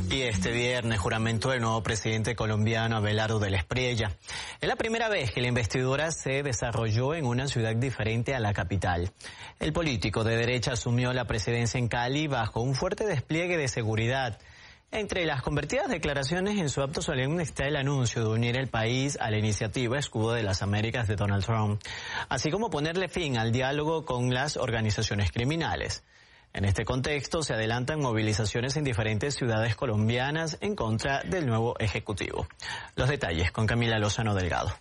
Y este viernes juramentó el nuevo presidente colombiano Abelardo del Espriella. Es la primera vez que la investidura se desarrolló en una ciudad diferente a la capital. El político de derecha asumió la presidencia en Cali bajo un fuerte despliegue de seguridad. Entre las convertidas declaraciones en su acto solemne está el anuncio de unir el país a la iniciativa Escudo de las Américas de Donald Trump, así como ponerle fin al diálogo con las organizaciones criminales. En este contexto se adelantan movilizaciones en diferentes ciudades colombianas en contra del nuevo ejecutivo. Los detalles con Camila Lozano Delgado.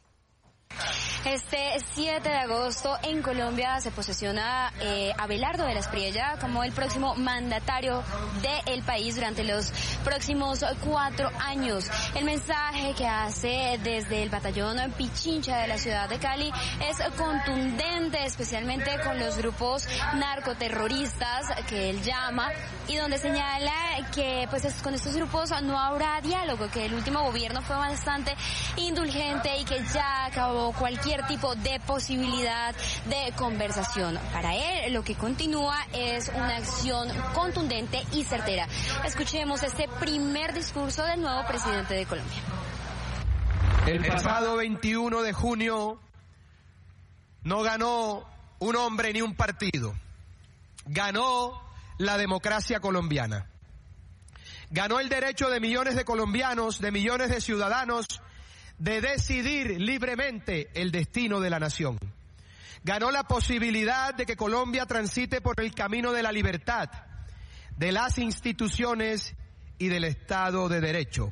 Este 7 de agosto en Colombia se posesiona Abelardo del Espriella como el próximo mandatario del país durante los próximos 4 años. El mensaje que hace desde el batallón Pichincha de la ciudad de Cali es contundente, especialmente con los grupos narcoterroristas que él llama, y donde señala que pues con estos grupos no habrá diálogo, que el último gobierno fue bastante indulgente y que ya acabó cualquier tipo de posibilidad de conversación. Para él, lo que continúa es una acción contundente y certera. Escuchemos este primer discurso del nuevo presidente de Colombia. El pasado 21 de junio no ganó un hombre ni un partido. Ganó la democracia colombiana. Ganó el derecho de millones de colombianos, de millones de ciudadanos, de decidir libremente el destino de la nación. Ganó la posibilidad de que Colombia transite por el camino de la libertad, de las instituciones y del Estado de Derecho,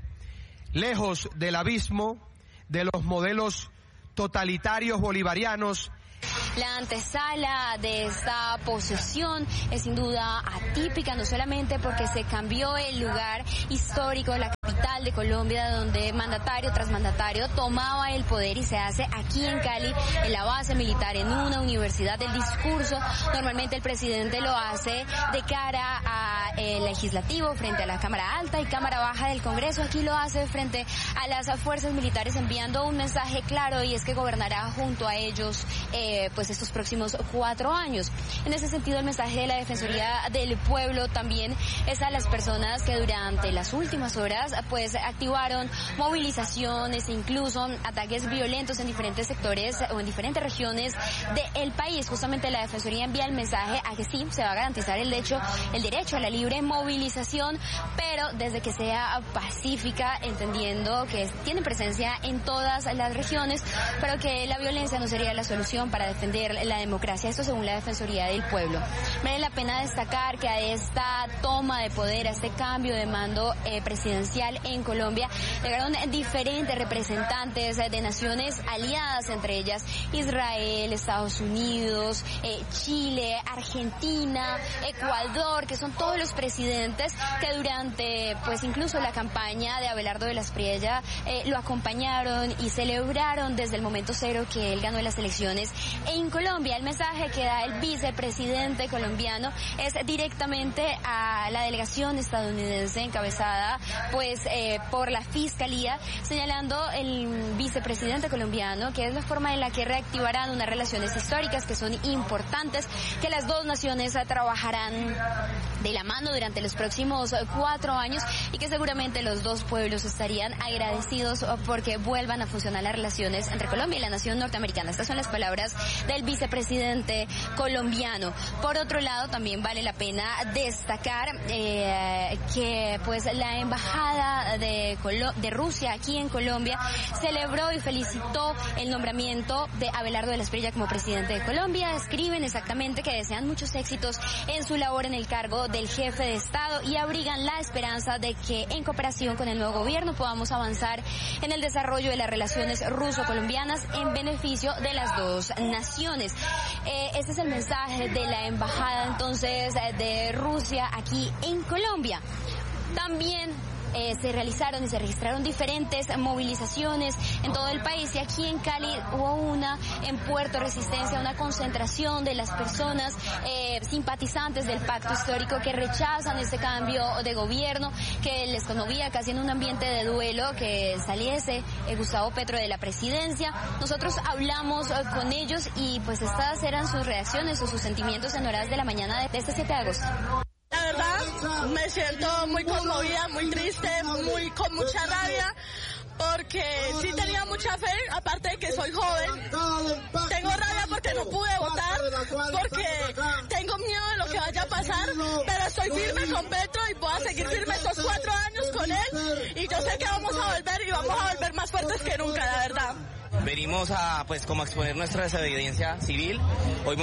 lejos del abismo de los modelos totalitarios bolivarianos. La antesala de esta posesión es sin duda atípica, no solamente porque se cambió el lugar histórico de la capital de Colombia, donde mandatario tras mandatario tomaba el poder, y se hace aquí en Cali, en la base militar, en una universidad. El discurso normalmente el presidente lo hace de cara al legislativo, frente a la Cámara Alta y Cámara Baja del Congreso. Aquí lo hace frente a las fuerzas militares, enviando un mensaje claro, y es que gobernará junto a ellos pues estos próximos 4 años. En ese sentido, el mensaje de la Defensoría del Pueblo también es a las personas que durante las últimas horas pues activaron movilizaciones e incluso ataques violentos en diferentes sectores o en diferentes regiones del país. Justamente la Defensoría envía el mensaje a que sí, se va a garantizar el derecho a la libre movilización, pero desde que sea pacífica, entendiendo que tienen presencia en todas las regiones, pero que la violencia no sería la solución para defender la democracia. Esto según la Defensoría del Pueblo. Vale la pena destacar que a esta toma de poder, a este cambio de mando presidencial en Colombia, llegaron diferentes representantes de naciones aliadas, entre ellas Israel, Estados Unidos, Chile, Argentina, Ecuador, que son todos los presidentes que durante pues incluso la campaña de Abelardo del Espriella lo acompañaron y celebraron desde el momento cero que él ganó las elecciones en Colombia. El mensaje que da el vicepresidente colombiano es directamente a la delegación estadounidense encabezada pues por la Fiscalía, señalando el vicepresidente colombiano que es la forma en la que reactivarán unas relaciones históricas que son importantes, que las dos naciones trabajarán de la mano durante los próximos 4 años y que seguramente los dos pueblos estarían agradecidos porque vuelvan a funcionar las relaciones entre Colombia y la nación norteamericana. Estas son las palabras del vicepresidente colombiano. Por otro lado, también vale la pena destacar que pues la embajada de Rusia aquí en Colombia celebró y felicitó el nombramiento de Abelardo del Espriella como presidente de Colombia. Escriben exactamente que desean muchos éxitos en su labor en el cargo del jefe de Estado y abrigan la esperanza de que en cooperación con el nuevo gobierno podamos avanzar en el desarrollo de las relaciones ruso-colombianas en beneficio de las dos naciones. Este es el mensaje de la embajada entonces de Rusia aquí en Colombia. También se realizaron y se registraron diferentes movilizaciones en todo el país, y aquí en Cali hubo una en Puerto Resistencia, una concentración de las personas simpatizantes del pacto histórico que rechazan este cambio de gobierno, que les conmovía casi en un ambiente de duelo que saliese Gustavo Petro de la presidencia. Nosotros hablamos con ellos y pues estas eran sus reacciones o sus sentimientos en horas de la mañana de este 7 de agosto. La verdad, Me siento muy conmovida, muy triste, con mucha rabia, porque sí tenía mucha fe, aparte de que soy joven. Tengo rabia porque no pude votar, porque tengo miedo de lo que vaya a pasar, pero estoy firme con Petro y voy a seguir firme estos 4 años con él, y yo sé que vamos a volver y vamos a volver más fuertes que nunca, la verdad. Venimos a, como a exponer nuestra desobediencia civil. Hoy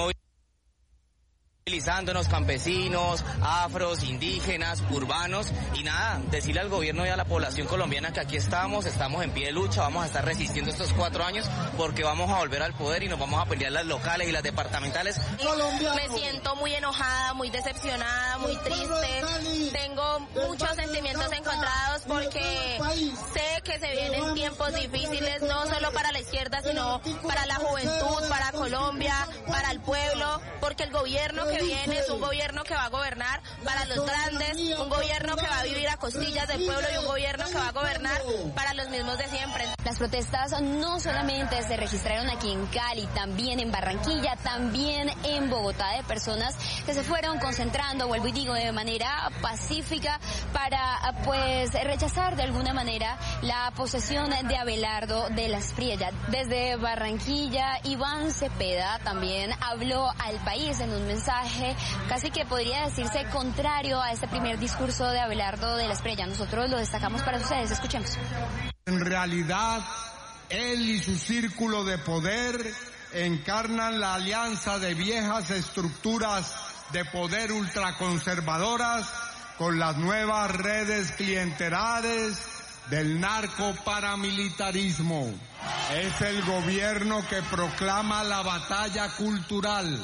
movilizándonos campesinos, afros, indígenas, urbanos, y nada, decirle al gobierno y a la población colombiana que aquí estamos en pie de lucha, vamos a estar resistiendo estos 4 años porque vamos a volver al poder y nos vamos a pelear las locales y las departamentales. Me siento muy enojada, muy decepcionada, muy triste, tengo muchos sentimientos encontrados porque sé que se vienen tiempos difíciles, no solo para la izquierda, sino para la juventud, para Colombia, para el pueblo, porque el gobierno que viene es un gobierno que va a gobernar para los grandes, un gobierno que va a vivir a costillas del pueblo y un gobierno que va a gobernar para los mismos de siempre. Las protestas no solamente se registraron aquí en Cali, también en Barranquilla, también en Bogotá, de personas que se fueron concentrando, vuelvo y digo, de manera pacífica para pues rechazar de alguna manera la posesión de Abelardo de la Espriella. Desde Barranquilla, Iván Cepeda también habló al país en un mensaje casi que podría decirse contrario a este primer discurso de Abelardo de la Espriella. Nosotros lo destacamos para ustedes, escuchemos. En realidad, él y su círculo de poder encarnan la alianza de viejas estructuras de poder ultraconservadoras con las nuevas redes clientelares del narcoparamilitarismo. Es el gobierno que proclama la batalla cultural,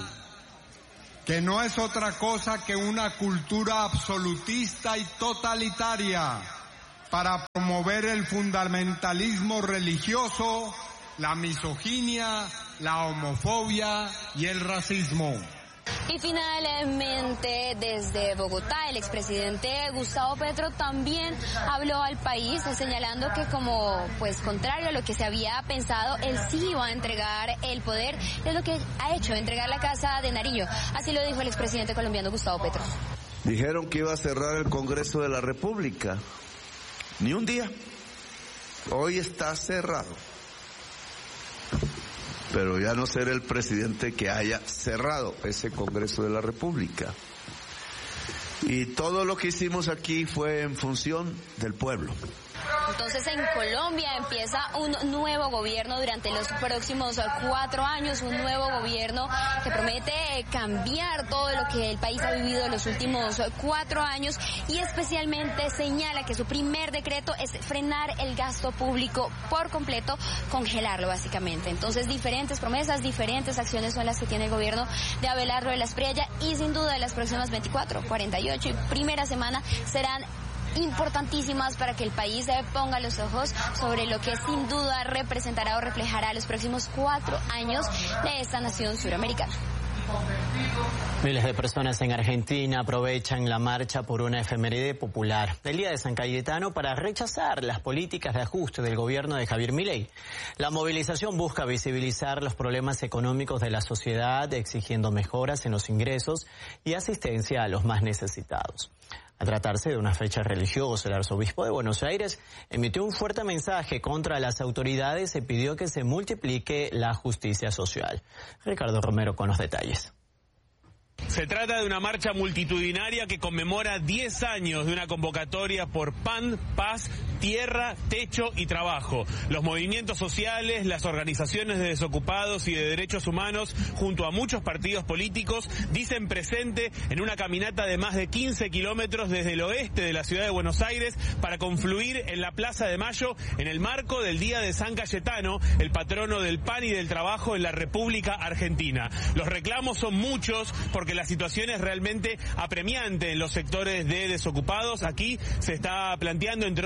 que no es otra cosa que una cultura absolutista y totalitaria para promover el fundamentalismo religioso, la misoginia, la homofobia y el racismo. Y finalmente, desde Bogotá, el expresidente Gustavo Petro también habló al país, señalando que como contrario a lo que se había pensado, él sí iba a entregar el poder, es lo que ha hecho, entregar la Casa de Nariño. Así lo dijo el expresidente colombiano Gustavo Petro. Dijeron que iba a cerrar el Congreso de la República. Ni un día. Hoy está cerrado. Pero ya no será el presidente que haya cerrado ese Congreso de la República. Y todo lo que hicimos aquí fue en función del pueblo. Entonces en Colombia empieza un nuevo gobierno durante los próximos 4 años, un nuevo gobierno que promete cambiar todo lo que el país ha vivido en los últimos 4 años y especialmente señala que su primer decreto es frenar el gasto público por completo, congelarlo básicamente. Entonces diferentes promesas, diferentes acciones son las que tiene el gobierno de Abelardo de la Espriella y sin duda las próximas 24, 48 y primera semana serán importantísimas para que el país ponga los ojos sobre lo que sin duda representará o reflejará los próximos 4 años de esta nación suramericana. Miles de personas en Argentina aprovechan la marcha por una efeméride popular, el Día de San Cayetano, para rechazar las políticas de ajuste del gobierno de Javier Milei. La movilización busca visibilizar los problemas económicos de la sociedad, exigiendo mejoras en los ingresos y asistencia a los más necesitados. Al tratarse de una fecha religiosa, el arzobispo de Buenos Aires emitió un fuerte mensaje contra las autoridades y pidió que se multiplique la justicia social. Ricardo Romero con los detalles. Se trata de una marcha multitudinaria que conmemora 10 años de una convocatoria por pan, paz, tierra, techo y trabajo. Los movimientos sociales, las organizaciones de desocupados y de derechos humanos, junto a muchos partidos políticos, dicen presente en una caminata de más de 15 kilómetros desde el oeste de la ciudad de Buenos Aires para confluir en la Plaza de Mayo en el marco del Día de San Cayetano, el patrono del pan y del trabajo en la República Argentina. Los reclamos son muchos porque la situación es realmente apremiante en los sectores de desocupados. Aquí se está planteando, entre otros aspectos,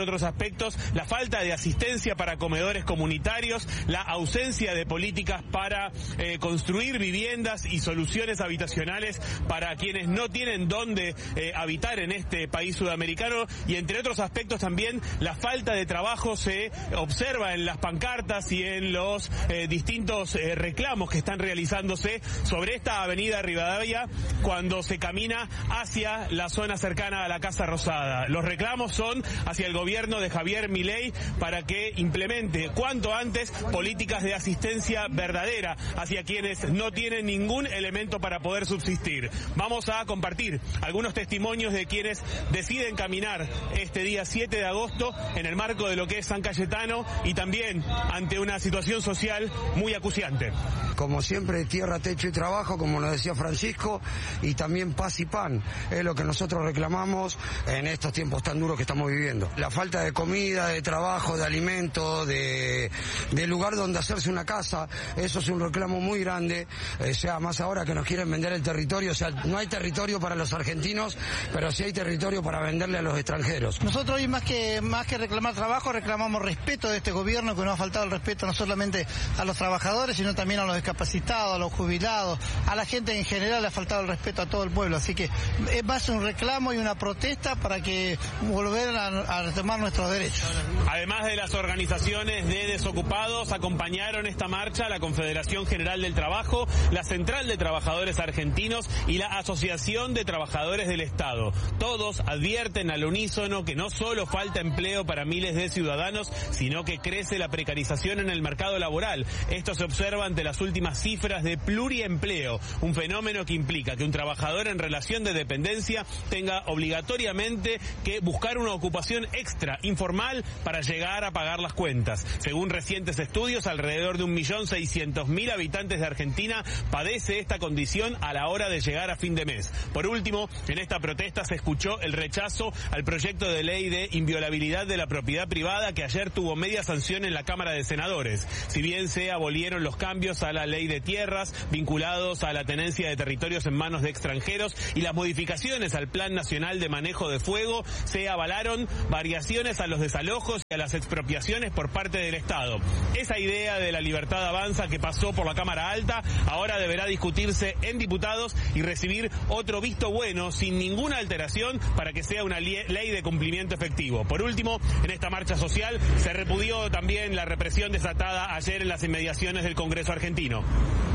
aspectos, la falta de asistencia para comedores comunitarios, la ausencia de políticas para construir viviendas y soluciones habitacionales para quienes no tienen dónde habitar en este país sudamericano, y entre otros aspectos también la falta de trabajo se observa en las pancartas y en los distintos reclamos que están realizándose sobre esta avenida Rivadavia cuando se camina hacia la zona cercana a la Casa Rosada. Los reclamos son hacia el gobierno de Javier Milei para que implemente cuanto antes políticas de asistencia verdadera hacia quienes no tienen ningún elemento para poder subsistir. Vamos a compartir algunos testimonios de quienes deciden caminar este día 7 de agosto en el marco de lo que es San Cayetano y también ante una situación social muy acuciante. Como siempre, tierra, techo y trabajo, como nos decía Francisco, y también paz y pan, es lo que nosotros reclamamos en estos tiempos tan duros que estamos viviendo. La falta de comida, de trabajo, de alimento, de lugar donde hacerse una casa, eso es un reclamo muy grande, o sea, más ahora que nos quieren vender el territorio, o sea, no hay territorio para los argentinos, pero sí hay territorio para venderle a los extranjeros. Nosotros hoy más que reclamar trabajo, reclamamos respeto de este gobierno, que nos ha faltado el respeto no solamente a los trabajadores, sino también a los discapacitados, a los jubilados, a la gente en general le ha faltado el respeto a todo el pueblo, así que es más un reclamo y una protesta para que volver a retomar nuestros derechos. Además de las organizaciones de desocupados, acompañaron esta marcha la Confederación General del Trabajo, la Central de Trabajadores Argentinos y la Asociación de Trabajadores del Estado. Todos advierten al unísono que no solo falta empleo para miles de ciudadanos, sino que crece la precarización en el mercado laboral. Esto se observa ante las últimas cifras de pluriempleo, un fenómeno que implica que un trabajador en relación de dependencia tenga obligatoriamente que buscar una ocupación extra, informal, para llegar a pagar las cuentas. Según recientes estudios, alrededor de 1.600.000 habitantes de Argentina padece esta condición a la hora de llegar a fin de mes. Por último, en esta protesta se escuchó el rechazo al proyecto de ley de inviolabilidad de la propiedad privada que ayer tuvo media sanción en la Cámara de Senadores. Si bien se abolieron los cambios a la ley de tierras vinculados a la tenencia de territorios en manos de extranjeros y las modificaciones al Plan Nacional de Manejo de Fuego, se avalaron variaciones a los desalojos y a las expropiaciones por parte del Estado. Esa idea de la libertad avanza que pasó por la Cámara Alta ahora deberá discutirse en diputados y recibir otro visto bueno sin ninguna alteración para que sea una ley de cumplimiento efectivo. Por último, en esta marcha social se repudió también la represión desatada ayer en las inmediaciones del Congreso argentino.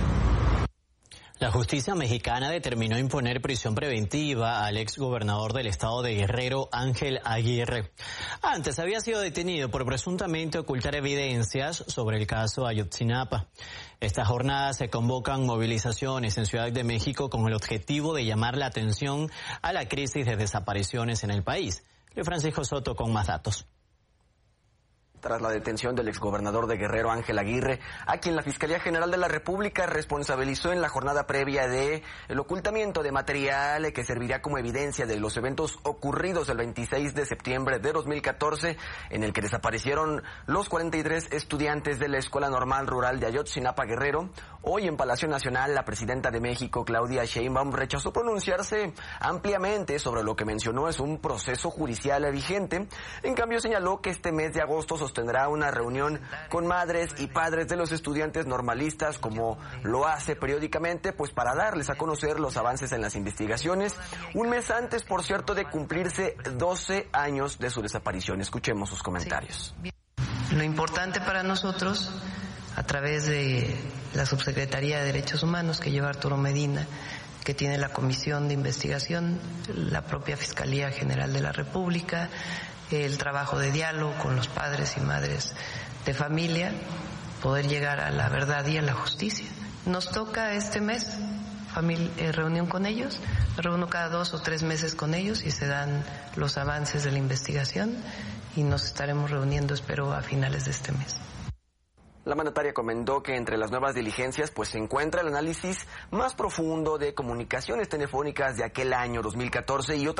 La justicia mexicana determinó imponer prisión preventiva al exgobernador del estado de Guerrero, Ángel Aguirre. Antes había sido detenido por presuntamente ocultar evidencias sobre el caso Ayotzinapa. Esta jornada se convocan movilizaciones en Ciudad de México con el objetivo de llamar la atención a la crisis de desapariciones en el país. Luis Francisco Soto con más datos. Tras la detención del exgobernador de Guerrero, Ángel Aguirre, a quien la Fiscalía General de la República responsabilizó en la jornada previa de el ocultamiento de material que servirá como evidencia de los eventos ocurridos el 26 de septiembre de 2014, en el que desaparecieron los 43 estudiantes de la Escuela Normal Rural de Ayotzinapa, Guerrero. Hoy en Palacio Nacional, la presidenta de México, Claudia Sheinbaum, rechazó pronunciarse ampliamente sobre lo que mencionó es un proceso judicial vigente. En cambio, señaló que este mes de agosto sostendrá una reunión con madres y padres de los estudiantes normalistas, como lo hace periódicamente, pues para darles a conocer los avances en las investigaciones, un mes antes, por cierto, de cumplirse 12 años de su desaparición. Escuchemos sus comentarios. Lo importante para nosotros, a través de la Subsecretaría de Derechos Humanos que lleva Arturo Medina, que tiene la Comisión de Investigación, la propia Fiscalía General de la República, el trabajo de diálogo con los padres y madres de familia, poder llegar a la verdad y a la justicia. Nos toca este mes reunión con ellos, me reúno cada 2 o 3 meses con ellos y se dan los avances de la investigación y nos estaremos reuniendo, espero, a finales de este mes. La mandataria comentó que entre las nuevas diligencias pues se encuentra el análisis más profundo de comunicaciones telefónicas de aquel año 2014 y otras